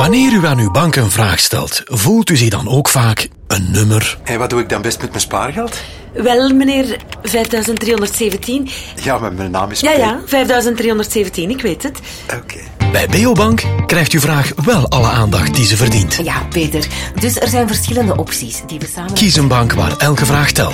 Wanneer u aan uw bank een vraag stelt, voelt u zich dan ook vaak een nummer? En wat doe ik dan best met mijn spaargeld? Wel, meneer, 5317. Ja, maar mijn naam is... Ja, 5317, ik weet het. Oké. Bij Beobank krijgt uw vraag wel alle aandacht die ze verdient. Ja, Peter. Dus er zijn verschillende opties die we samen... Kies een bank waar elke vraag telt.